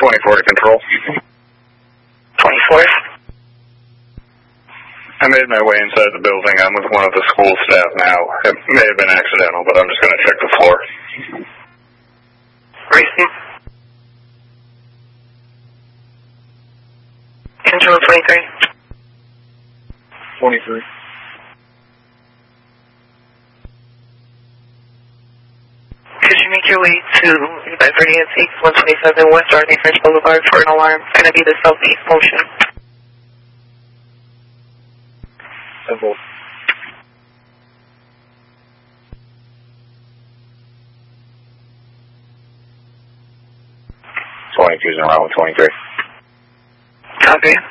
24 to control. 24? I made my way inside the building. I'm with one of the school staff now. It may have been accidental, but I'm just going to check the floor. Racing. Control 23. 23. Could you make your way to 38 127 West Darby French Boulevard for an alarm? It's going to be the southeast motion. Simple. Twenty-two's in around with 23. Copy.